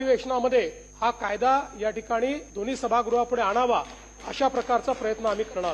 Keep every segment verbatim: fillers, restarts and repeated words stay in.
अधिवेशनामध्ये हा कायदा या ठिकाणी दोन्ही सभागृहापुढे आणावा अशा प्रकारचा प्रयत्न आम्ही करणार.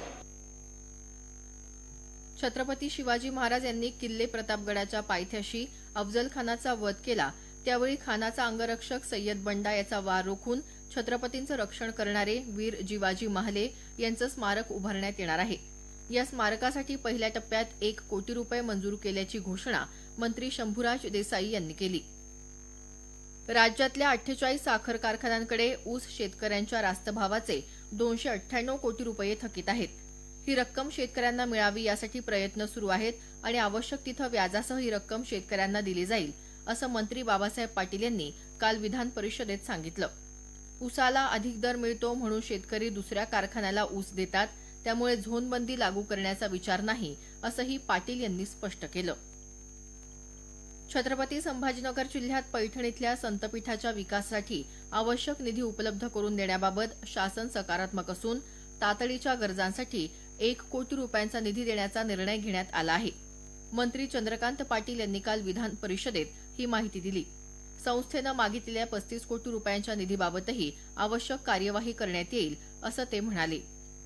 छत्रपती शिवाजी महाराज यांनी किल्ले प्रतापगडाच्या पायथ्याशी अफजल खानाचा वध केला त्यावेळी खानाचा अंगरक्षक सय्यद बंडा याचा वार रोखून छत्रपतींचं रक्षण करणारे वीर जिवाजी महाले यांचं स्मारक उभारण्यात येणार आहे. या स्मारकासाठी पहिल्या टप्प्यात एक कोटी रुपये मंजूर केल्याची घोषणा मंत्री शंभूराज देसाई यांनी केली. राज्यातल्या अठ्ठेचाळीस साखर कारखान्यांकडे ऊस शेतकऱ्यांच्या रास्त भावाचे दोनशे अठ्ठ्याण्णव कोटी रुपये थकीत आहेत. ही रक्कम शेतकऱ्यांना मिळावी यासाठी प्रयत्न सुरू आहेत आणि आवश्यक तिथं व्याजासह ही रक्कम शेतकऱ्यांना दिली जाईल असं मंत्री बाबासाहेब पाटील यांनी काल विधान परिषदेत सांगितलं. ऊसाला अधिक दर मिळतो म्हणून शेतकरी दुसऱ्या कारखान्याला ऊस देतात, त्यामुळे झोनबंदी लागू करण्याचा विचार नाही असंही पाटील यांनी स्पष्ट केलं. छत्रपती संभाजीनगर जिल्ह्यात पैठण इथल्या संतपीठाच्या विकासासाठी आवश्यक निधी उपलब्ध करून देण्याबाबत शासन सकारात्मक असून तातडीच्या गरजांसाठी एक कोटी रुपयांचा निधी देण्याचा निर्णय घेण्यात आला आहे. मंत्री चंद्रकांत पाटील यांनी काल विधान परिषदेत ही माहिती दिली. संस्थेनं मागितलेल्या पस्तीस कोटी रुपयांच्या निधीबाबतही आवश्यक कार्यवाही करण्यात येईल असं ते म्हणाले.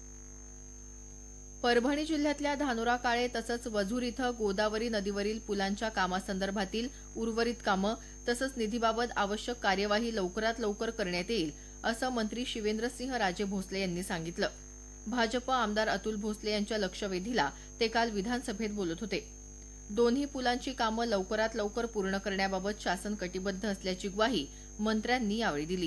परभणी जिल्ह्यातल्या धानोरा काळे तसंच वझूर इथं गोदावरी नदीवरील पुलांच्या कामासंदर्भातील उर्वरित कामं तसंच निधीबाबत आवश्यक कार्यवाही लवकरात लवकर करण्यात येईल असं मंत्री शिवेंद्रसिंह राजे भोसले यांनी सांगितलं. भाजप आमदार अतुल भोसले यांच्या लक्षवेधीला ते काल विधानसभेत बोलत होते. दोन्ही पुलांची कामं लवकरात लवकर पूर्ण करण्याबाबत शासन कटिबद्ध असल्याची ग्वाही मंत्र्यांनी यावेळी दिली.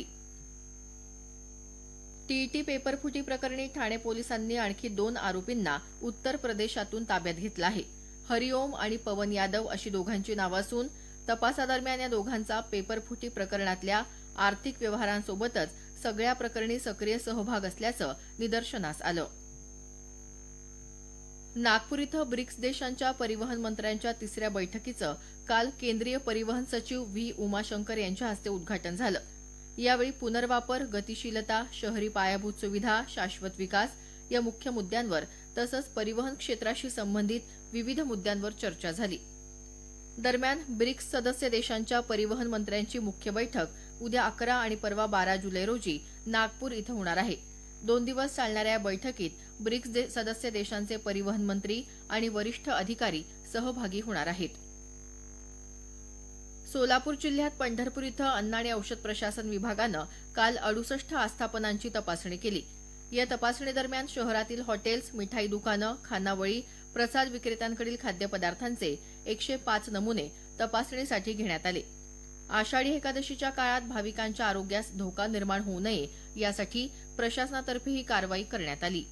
टीईटी पेपरफुटी प्रकरणी ठाणे पोलिसांनी आणखी दोन आरोपींना उत्तर प्रदेशातून ताब्यात घेतलं आहे. हरिओम आणि पवन यादव अशी दोघांची नावं असून तपासादरम्यान या दोघांचा पेपरफुटी प्रकरणातल्या आर्थिक व्यवहारांसोबतच सगळ्या प्रकरणी सक्रिय सहभाग असल्याचं निदर्शनास आलं. नागपूर इथं ब्रिक्स देशांच्या परिवहन मंत्र्यांच्या तिसऱ्या बैठकीचं काल केंद्रीय परिवहन सचिव व्ही उमाशंकर यांच्या हस्ते उद्घाटन झालं. यावेळी पुनर्वापर, गतिशीलता, शहरी पायाभूत सुविधा, शाश्वत विकास या मुख्य मुद्द्यांवर तसंच परिवहन क्षेत्राशी संबंधित विविध मुद्द्यांवर चर्चा झाली. दरम्यान ब्रिक्स सदस्य देशांच्या परिवहन मंत्र्यांची मुख्य बैठक उद्या अकरा आणि परवा बारा जुलै रोजी नागपूर इथं होणार आहे. दोन दिवस चालणाऱ्या या बैठकीत ब्रिक्स दे सदस्य देशांचे परिवहन मंत्री आणि वरिष्ठ अधिकारी सहभागी होणार आहेत. सोलापूर जिल्ह्यात पंढरपूर इथं अन्न आणि औषध प्रशासन विभागानं काल अडुसष्ट आस्थापनांची तपासणी केली. या तपासणीदरम्यान शहरातील हॉटेल्स, मिठाई दुकानं, खानावळी, प्रसाद विक्रेत्यांकडील खाद्यपदार्थांचे एकशे पाच नमुने तपासणीसाठी घेण्यात आले. आषाढी एकादशीच्या काळात भाविकांच्या आरोग्यास धोका निर्माण होऊ नये यासाठी प्रशासनातर्फे ही कारवाई करण्यात आली.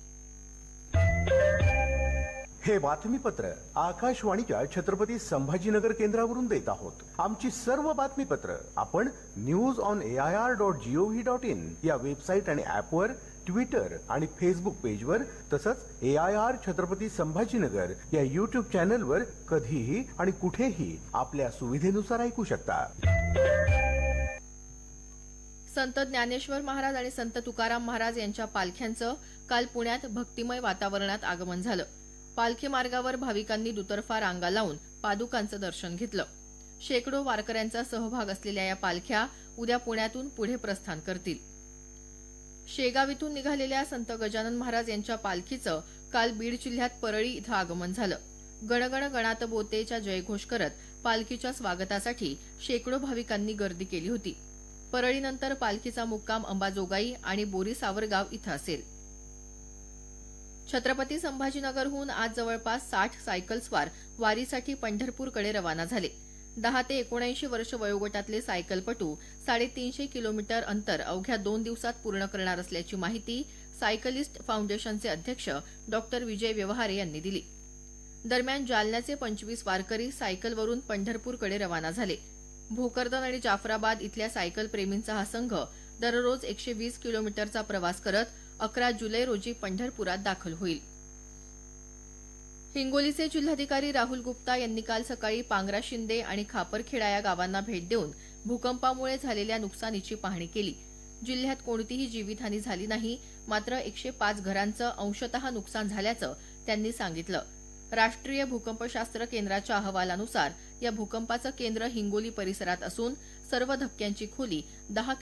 हे बातमीपत्र आकाशवाणीच्या छत्रपती संभाजीनगर केंद्रावरून देत आहोत. आमची सर्व बातमीपत्र आपण news on AIR dot G O V dot in या वेबसाईट आणि ऍपवर, ट्विटर आणि फेसबुक पेजवर तसंच एआयआर छत्रपती संभाजीनगर या युट्यूब चॅनलवर कधीही आणि कुठेही आपल्या सुविधेनुसार ऐकू शकता. संत ज्ञानेश्वर महाराज आणि संत तुकाराम महाराज यांच्या पालख्यांचं काल पुण्यात भक्तिमय वातावरणात आगमन झालं. पालखी मार्गावर भाविकांनी दुतर्फा रांगा लावून पादुकांचं दर्शन घेतलं. शेकडो वारकऱ्यांचा सहभाग असलेल्या या पालख्या उद्या पुण्यातून पुढे प्रस्थान करतील. शेगाव इथून निघालेल्या संत गजानन महाराज यांच्या पालखीचं काल बीड जिल्ह्यात परळी इथं आगमन झालं. गणगण गणात बोतेच्या जयघोष करत पालखीच्या स्वागतासाठी शेकडो भाविकांनी गर्दी केली होती. परळीनंतर पालखीचा मुक्काम अंबाजोगाई आणि बोरी सावरगाव इथं असेल. छत्रपती संभाजीनगरहून आज जवळपास साठ सायकलस्वार वारीसाठी पंढरपूरकडे रवाना झाले. दहा ते एकोणऐंशी वर्ष वयोगटातले सायकलपटू साडेतीनशे किलोमीटर अंतर अवघ्या दोन दिवसात पूर्ण करणार असल्याची माहिती सायकलिस्ट फाउंडेशनचे अध्यक्ष डॉक्टर विजय व्यवहारे यांनी दिली. दरम्यान जालन्याचे पंचवीस वारकरी सायकलवरून पंढरपूरकडे रवाना झाले. भोकरदन आणि जाफराबाद इथल्या सायकल प्रेमींचा हा संघ दररोज एकशे वीस किलोमीटरचा प्रवास करत अकरा जुलै रोजी पंढरपुरात दाखल होईल. हिंगोलीचे जिल्हाधिकारी राहुल गुप्ता यांनी काल सकाळी पांगरा शिंदे आणि खापरखेडा या गावांना भेट देऊन भूकंपामुळे झालेल्या नुकसानीची पाहणी केली. जिल्ह्यात कोणतीही जीवितहानी झाली नाही, मात्र एकशे पाच घरांचं अंशतः नुकसान झाल्याचं त्यांनी सांगितलं. राष्ट्रीय भूकंपशास्त्र केंद्राच्या अहवालानुसार या भूकंपाचं केंद्र हिंगोली परिसरात असून सर्व धक्क्यांची खोली दहा